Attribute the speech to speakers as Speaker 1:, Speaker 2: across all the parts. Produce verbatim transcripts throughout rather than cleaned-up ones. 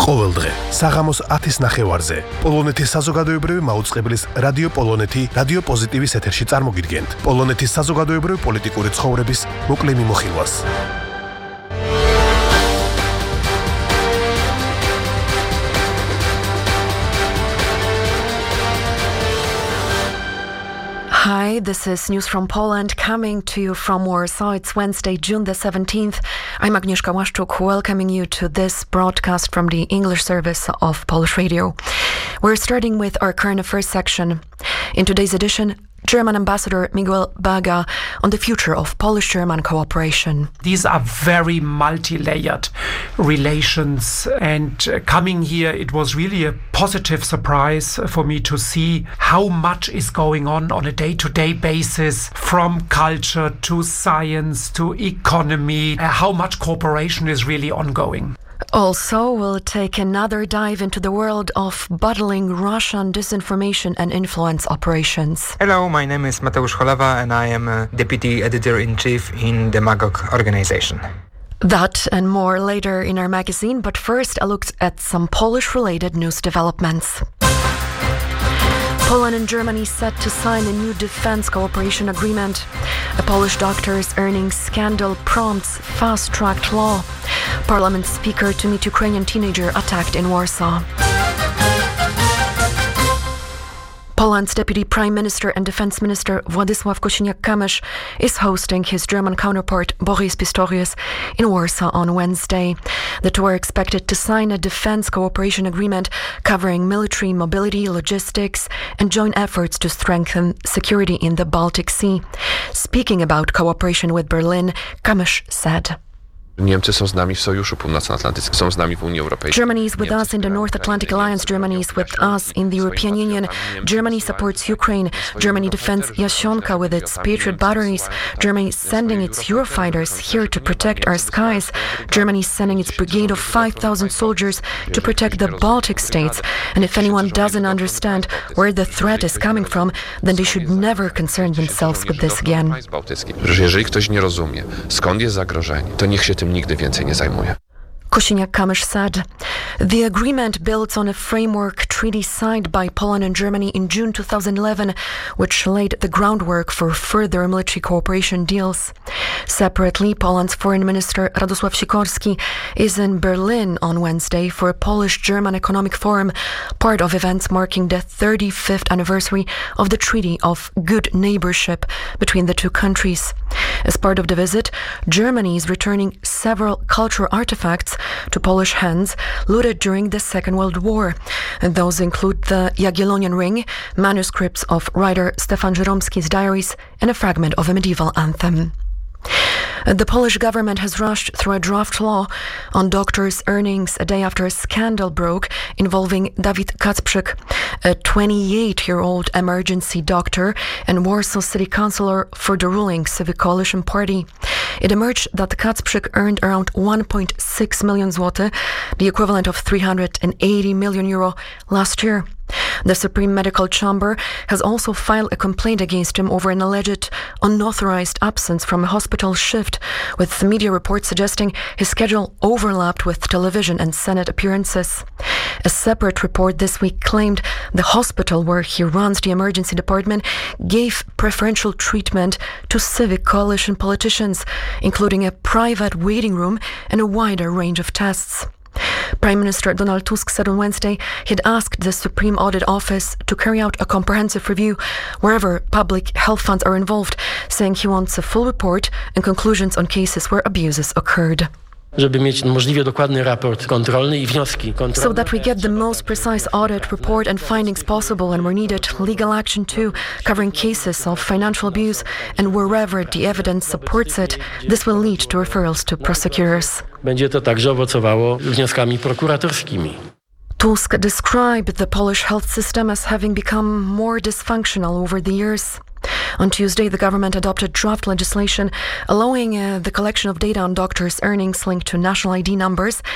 Speaker 1: ყოველდღე საღამოს ათის ნახევარზე პოლონეთის საზოგადოებრივი მაუწყებლის რადიო პოლონეთი რადიო პოზიტივის ეთერში წარმოგიდგენთ პოლონეთის საზოგადოებრივი პოლიტიკური ცხოვრების მოკლე მიმოხილვას.
Speaker 2: Hi, this is News from Poland coming to you from Warsaw. It's Wednesday, June the seventeenth. I'm Agnieszka Łaszczuk, welcoming you to this broadcast from the English service of Polish Radio. We're starting with our current affairs section. In today's edition, German Ambassador Miguel Baga on the future of Polish-German cooperation.
Speaker 3: These are very multi-layered relations, and uh, coming here, it was really a positive surprise for me to see how much is going on on a day-to-day basis, from culture to science to economy, uh, how much cooperation is really ongoing.
Speaker 2: Also, we'll take another dive into the world of battling Russian disinformation and influence operations.
Speaker 4: Hello, my name is Mateusz Cholewa and I am a Deputy Editor-in-Chief in the Magog organization.
Speaker 2: That and more later in our magazine, but first a look at some Polish-related news developments. Poland and Germany set to sign a new defense cooperation agreement. A Polish doctor's earnings scandal prompts fast-tracked law. Parliament speaker to meet Ukrainian teenager attacked in Warsaw. Poland's Deputy Prime Minister and Defense Minister Władysław Kosiniak-Kamysz is hosting his German counterpart Boris Pistorius in Warsaw on Wednesday. The two are expected to sign a defense cooperation agreement covering military mobility, logistics, and joint efforts to strengthen security in the Baltic Sea. Speaking about cooperation with Berlin, Kamysz said,
Speaker 5: Niemcy są z nami w Sojuszu Północnoatlantyckim, są z nami w Unii Europejskiej.
Speaker 2: Germany is with us in the North Atlantic Alliance. Germany is with us in the European Union. Germany supports Ukraine. Germany defends Jasionka with its Patriot batteries. Germany is sending its Eurofighters here to protect our skies. Germany is sending its brigade of five thousand soldiers to protect the Baltic states. And if anyone doesn't understand where the threat is coming from, then they should never concern themselves with this again.
Speaker 5: Jeżeli ktoś nie rozumie, skąd jest zagrożenie, to niech się tym nigdy więcej nie zajmuje.
Speaker 2: Kosiniak-Kamysz said. The agreement builds on a framework treaty signed by Poland and Germany in June two thousand eleven, which laid the groundwork for further military cooperation deals. Separately, Poland's Foreign Minister Radosław Sikorski is in Berlin on Wednesday for a Polish-German economic forum, part of events marking the thirty-fifth anniversary of the Treaty of Good Neighborship between the two countries. As part of the visit, Germany is returning several cultural artifacts to Polish hands looted during the Second World War. And those include the Jagiellonian ring, manuscripts of writer Stefan Żeromski's diaries, and a fragment of a medieval anthem. The Polish government has rushed through a draft law on doctors' earnings a day after a scandal broke involving Dawid Kacprzyk, a twenty-eight-year-old emergency doctor and Warsaw City Councillor for the ruling Civic Coalition Party. It emerged that Kacprzyk earned around one point six million zloty, the equivalent of three hundred eighty million euro, last year. The Supreme Medical Chamber has also filed a complaint against him over an alleged unauthorized absence from a hospital shift, with media reports suggesting his schedule overlapped with television and Senate appearances. A separate report this week claimed the hospital where he runs the emergency department gave preferential treatment to Civic Coalition politicians, including a private waiting room and a wider range of tests. Prime Minister Donald Tusk said on Wednesday he'd asked the Supreme Audit Office to carry out a comprehensive review wherever public health funds are involved, saying he wants a full report and conclusions on cases where abuses occurred.
Speaker 6: żeby mieć możliwie dokładny raport kontrolny i wnioski kontrolne.
Speaker 2: So that we get the most precise audit report and findings possible, and where needed, legal action too, covering cases of financial abuse, and wherever the evidence supports it, this will lead to referrals to prosecutors.
Speaker 6: Będzie to także owocowało wnioskami prokuratorskimi.
Speaker 2: Tusk described the Polish health system as having become more dysfunctional over the years. On Tuesday, the government adopted draft legislation allowing uh, the collection of data on doctors' earnings linked to national I D numbers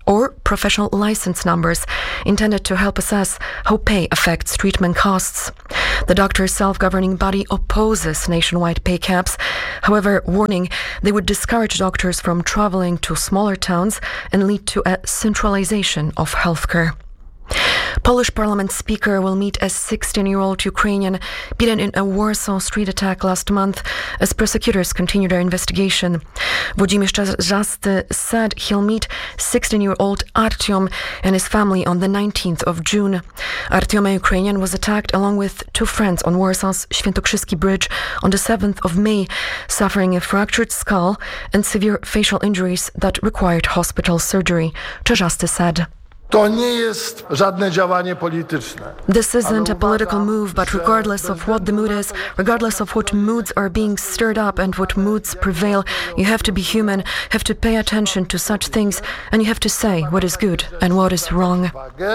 Speaker 2: or professional license numbers intended to help assess how pay affects treatment costs. The doctors' self-governing body opposes nationwide pay caps, however, warning they would discourage doctors from traveling to smaller towns and lead to a centralization of healthcare. Polish parliament speaker will meet a sixteen-year-old Ukrainian beaten in a Warsaw street attack last month as prosecutors continue their investigation. Włodzimierz Czarzasty said he'll meet sixteen-year-old Artyom and his family on the nineteenth of June. Artyom, a Ukrainian, was attacked along with two friends on Warsaw's Świętokrzyski Bridge on the seventh of May, suffering a fractured skull and severe facial injuries that required hospital surgery, Czarzasty said.
Speaker 7: To nie jest żadne działanie polityczne.
Speaker 2: This isn't a political move, but regardless of what the mood is, regardless of what moods are being stirred up and what moods prevail, you have to be human, have to pay attention to such things, and you have to say what is good and what is wrong.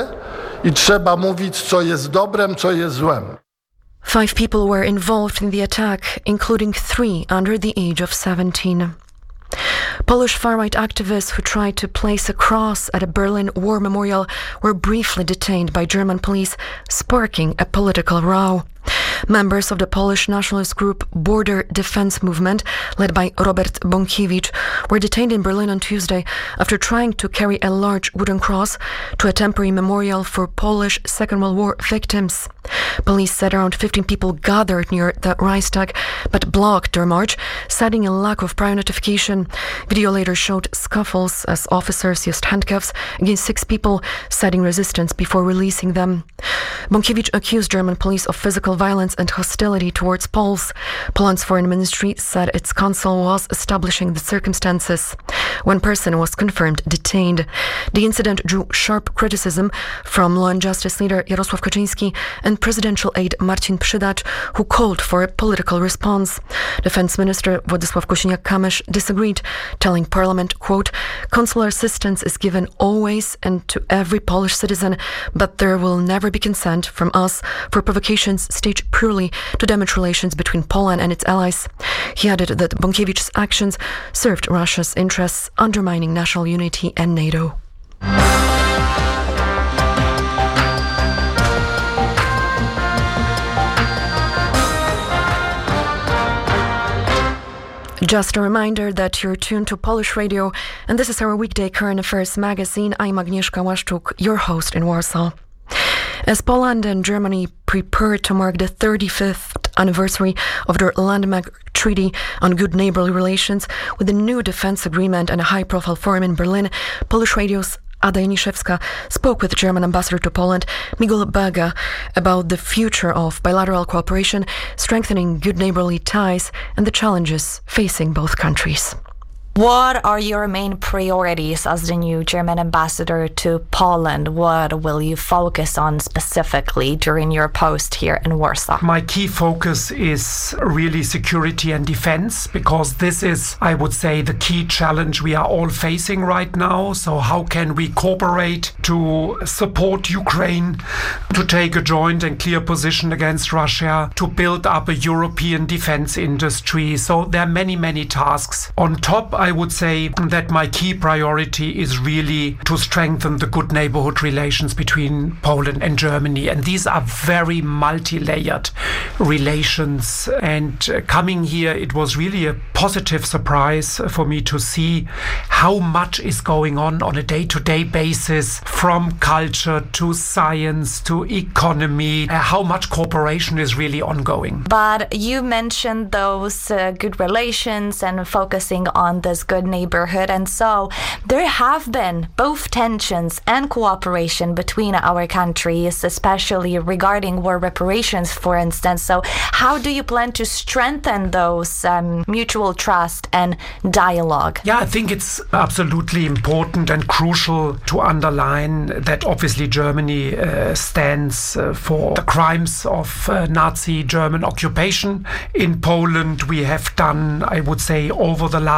Speaker 7: I trzeba mówić, co jest dobrem, co jest złem.
Speaker 2: Five people were involved in the attack, including three under the age of seventeen. Polish far-right activists who tried to place a cross at a Berlin war memorial were briefly detained by German police, sparking a political row. Members of the Polish nationalist group Border Defense Movement, led by Robert Bąkiewicz, were detained in Berlin on Tuesday after trying to carry a large wooden cross to a temporary memorial for Polish Second World War victims. Police said around fifteen people gathered near the Reichstag but blocked their march, citing a lack of prior notification. Video later showed scuffles as officers used handcuffs against six people, citing resistance before releasing them. Bąkiewicz accused German police of physical violence and hostility towards Poles. Poland's foreign ministry said its consul was establishing the circumstances. One person was confirmed detained. The incident drew sharp criticism from Law and Justice leader Jarosław Kaczyński and presidential aide Marcin Przydacz, who called for a political response. Defense Minister Władysław Kosiniak-Kamysz disagreed, telling Parliament, quote, "Consular assistance is given always and to every Polish citizen, but there will never be consent from us for provocations staged purely to damage relations between Poland and its allies." He added that Bąkiewicz's actions served Russia's interests, undermining national unity and NATO. Just a reminder that you're tuned to Polish Radio, and this is our weekday current affairs magazine. I'm Agnieszka Łaszczuk, your host in Warsaw. As Poland and Germany prepare to mark the thirty-fifth anniversary of their landmark treaty on good neighborly relations with a new defense agreement and a high-profile forum in Berlin, Polish Radio's Ada Janiszewska spoke with German ambassador to Poland, Miguel Bega, about the future of bilateral cooperation, strengthening good neighborly ties, and the challenges facing both countries.
Speaker 8: What are your main priorities as the new German ambassador to Poland? What will you focus on specifically during your post here in Warsaw?
Speaker 3: My key focus is really security and defense, because this is, I would say, the key challenge we are all facing right now. So how can we cooperate to support Ukraine to take a joint and clear position against Russia, to build up a European defense industry? So there are many, many tasks. On top, I would say that my key priority is really to strengthen the good neighborhood relations between Poland and Germany. And these are very multi-layered relations. And uh, coming here, it was really a positive surprise for me to see how much is going on on a day-to-day basis, from culture to science to economy, uh, how much cooperation is really ongoing.
Speaker 8: But you mentioned those uh, good relations and focusing on this good neighborhood, and so there have been both tensions and cooperation between our countries, especially regarding war reparations, for instance. So how do you plan to strengthen those um, mutual trust and dialogue?
Speaker 3: Yeah, I think it's absolutely important and crucial to underline that obviously Germany uh, stands uh, for the crimes of uh, Nazi German occupation in Poland. We have done, I would say, over the last decade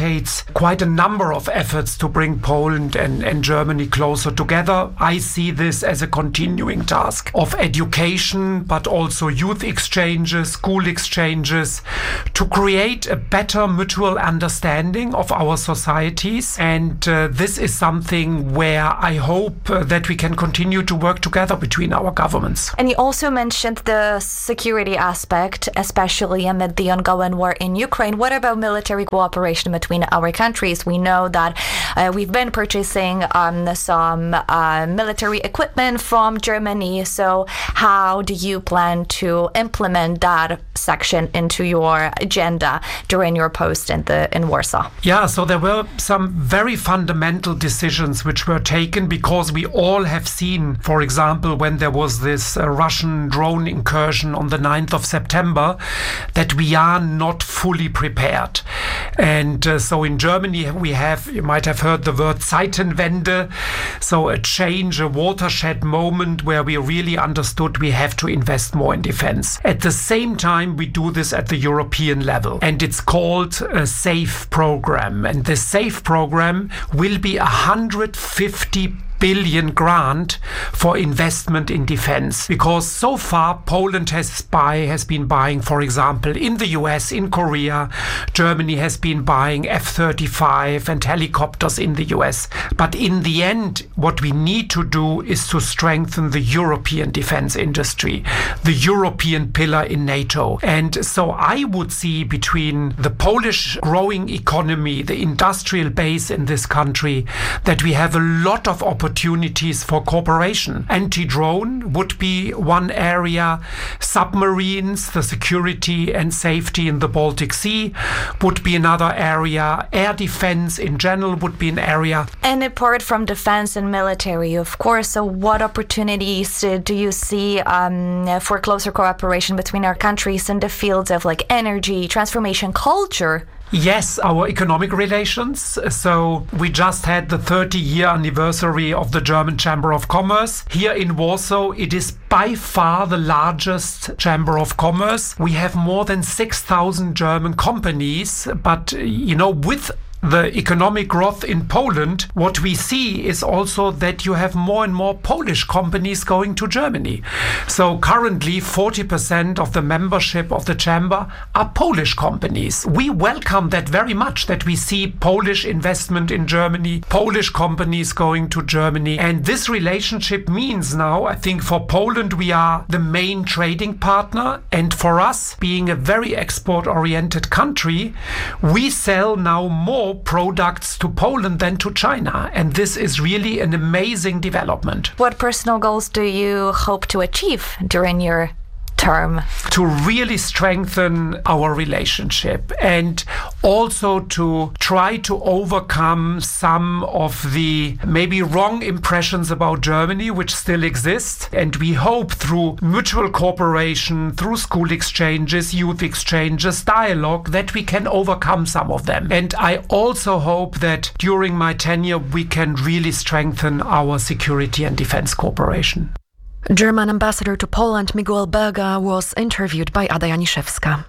Speaker 3: decades quite a number of efforts to bring Poland and, and Germany closer together. I see this as a continuing task of education, but also youth exchanges, school exchanges, to create a better mutual understanding of our societies. And uh, this is something where I hope uh, that we can continue to work together between our governments.
Speaker 8: And you also mentioned the security aspect, especially amid the ongoing war in Ukraine. What about military cooperation between our countries? We know that uh, we've been purchasing um, some uh, military equipment from Germany. So how do you plan to implement that section into your agenda during your post in, the, in Warsaw?
Speaker 3: Yeah, so there were some very fundamental decisions which were taken because we all have seen, for example, when there was this uh, Russian drone incursion on the ninth of September, that we are not fully prepared. And uh, so in Germany we have, you might have heard the word Zeitenwende, so a change, a watershed moment where we really understood we have to invest more in defense. At the same time, we do this at the European level, and it's called a SAFE program. And the SAFE program will be a one hundred fifty billion grant for investment in defense, because so far Poland has buy has been buying, for example, in the U S, in Korea. Germany has been buying F thirty-five and helicopters in the U S. But in the end, what we need to do is to strengthen the European defense industry, the European pillar in NATO. And so I would see between the Polish growing economy, the industrial base in this country, that we have a lot of opportunities opportunities for cooperation. Anti-drone would be one area. Submarines, the security and safety in the Baltic Sea would be another area. Air defense in general would be an area.
Speaker 8: And apart from defense and military, of course, so what opportunities uh, do you see um, for closer cooperation between our countries in the fields of like energy, transformation, culture?
Speaker 3: Yes, our economic relations. So we just had the thirty-year anniversary of the German Chamber of Commerce. Here in Warsaw, it is by far the largest Chamber of Commerce. We have more than six thousand German companies, but, you know, with the economic growth in Poland, what we see is also that you have more and more Polish companies going to Germany. So currently forty percent of the membership of the chamber are Polish companies. We welcome that very much, that we see Polish investment in Germany, Polish companies going to Germany. And this relationship means now, I think for Poland, we are the main trading partner. And for us, being a very export-oriented country, we sell now more products to Poland than to China. And this is really an amazing development.
Speaker 8: What personal goals do you hope to achieve during your term?
Speaker 3: To really strengthen our relationship and also to try to overcome some of the maybe wrong impressions about Germany which still exist. And we hope through mutual cooperation, through school exchanges, youth exchanges, dialogue, that we can overcome some of them. And I also hope that during my tenure we can really strengthen our security and defense cooperation.
Speaker 2: German ambassador to Poland Miguel Berga was interviewed by Ada Janiszewska.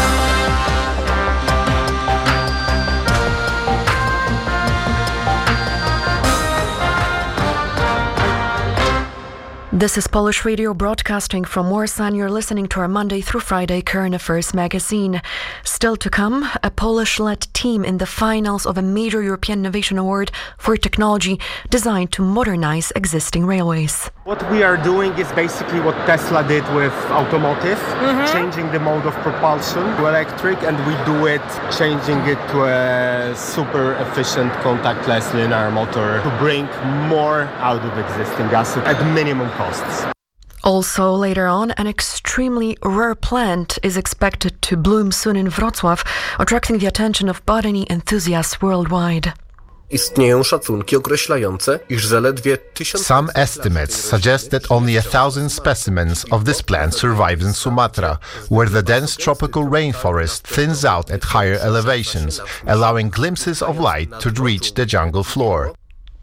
Speaker 2: This is Polish Radio broadcasting from Warsaw, and you're listening to our Monday through Friday Current Affairs magazine. Still to come, a Polish-led team in the finals of a major European Innovation Award for technology designed to modernize existing railways.
Speaker 9: What we are doing is basically what Tesla did with automotive, mm-hmm. changing the mode of propulsion to electric, and we do it changing it to a super efficient contactless linear motor to bring more out of existing assets at minimum cost.
Speaker 2: Also later on, an extremely rare plant is expected to bloom soon in Wrocław, attracting the attention of botany enthusiasts worldwide.
Speaker 10: Istnieją szacunki określające, iż zaledwie tysiąc...
Speaker 11: Some estimates suggest that only a thousand specimens of this plant survive in Sumatra, where the dense tropical rainforest thins out at higher elevations, allowing glimpses of light to reach the jungle floor.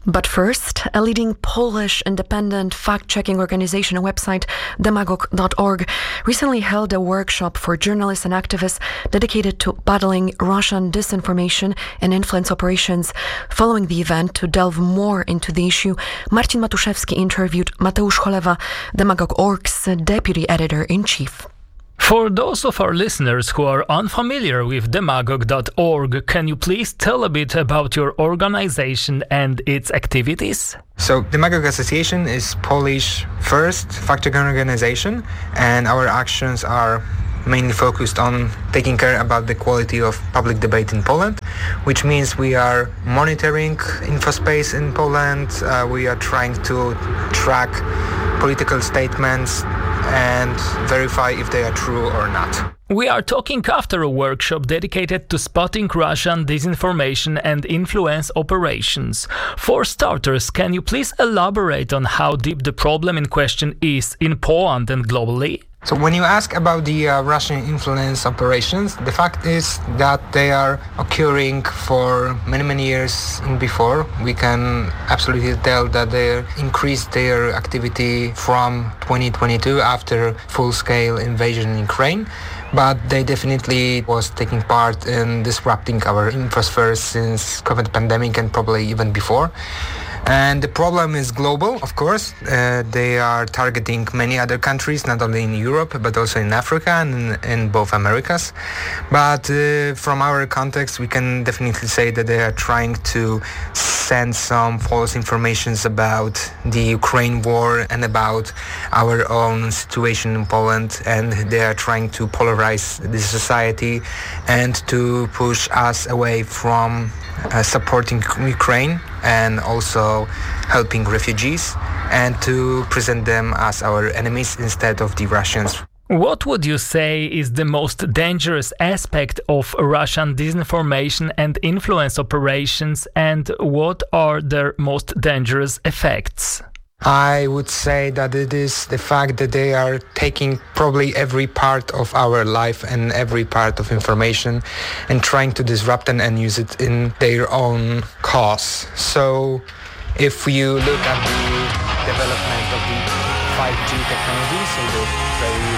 Speaker 2: But first, a leading Polish independent fact-checking organization and website, demagog dot org, recently held a workshop for journalists and activists dedicated to battling Russian disinformation and influence operations. Following the event, to delve more into the issue, Marcin Matuszewski interviewed Mateusz Cholewa, demagog dot org's deputy editor-in-chief.
Speaker 12: For those of our listeners who are unfamiliar with demagog dot org, can you please tell a bit about your organization and its activities?
Speaker 4: So, Demagog Association is Polish first fact-checking organization, and our actions are mainly focused on taking care about the quality of public debate in Poland, which means we are monitoring infospace in Poland, uh, we are trying to track political statements and verify if they are true or not.
Speaker 12: We are talking after a workshop dedicated to spotting Russian disinformation and influence operations. For starters, can you please elaborate on how deep the problem in question is in Poland and globally?
Speaker 4: So when you ask about the uh, Russian influence operations, the fact is that they are occurring for many, many years before. We can absolutely tell that they increased their activity from twenty twenty-two after full-scale invasion in Ukraine. But they definitely was taking part in disrupting our infosphere since COVID pandemic and probably even before. And the problem is global, of course. Uh, they are targeting many other countries, not only in Europe, but also in Africa and in, in both Americas. But uh, from our context, we can definitely say that they are trying to send some false information about the Ukraine war and about our own situation in Poland. And they are trying to polarize the society and to push us away from uh, supporting Ukraine and also helping refugees, and to present them as our enemies instead of the Russians.
Speaker 12: What would you say is the most dangerous aspect of Russian disinformation and influence operations, and what are their most dangerous effects?
Speaker 4: I would say that it is the fact that they are taking probably every part of our life and every part of information and trying to disrupt it and use it in their own cause. So if you look at the development of the five G technology, so the very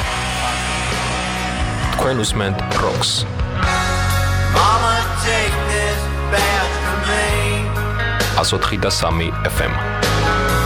Speaker 4: fast...
Speaker 13: Coinusment rocks.
Speaker 14: Mama, take this back from me.
Speaker 13: Azot Hidasami F M.